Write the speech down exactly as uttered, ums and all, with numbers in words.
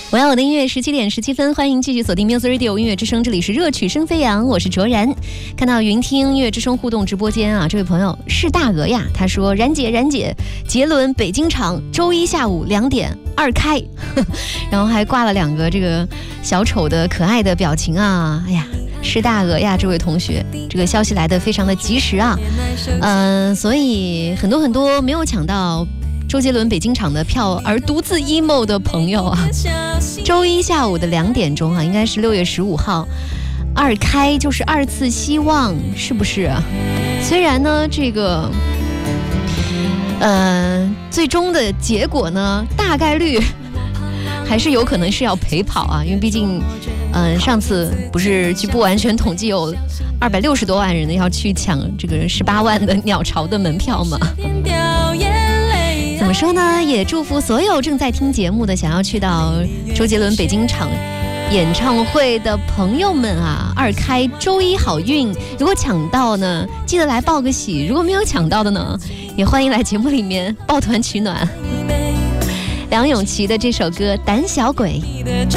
我要我的音乐，十七点十七分，欢迎继续锁定 Music Radio 音乐之声，这里是热曲声飞扬，我是卓然。看到云听音乐之声互动直播间啊，这位朋友是大鹅呀，他说然姐然姐，杰伦北京场周一下午两点二开，然后还挂了两个这个小丑的可爱的表情啊，哎呀。是大鹅呀，这位同学，这个消息来得非常的及时啊，嗯、呃，所以很多很多没有抢到周杰伦北京场的票而独自 emo 的朋友啊，周一下午的两点钟啊，应该是六月十五号，二开就是二次希望，是不是啊？虽然呢，这个，呃，最终的结果呢，大概率还是有可能是要陪跑啊，因为毕竟。嗯、呃，上次不是据不完全统计有二百六十多万人要去抢这个十八万的鸟巢的门票吗？怎么说呢？也祝福所有正在听节目的想要去到周杰伦北京场演唱会的朋友们啊，二开周一好运！如果抢到呢，记得来报个喜；如果没有抢到的呢，也欢迎来节目里面抱团取暖。梁咏琪的这首歌《胆小鬼》。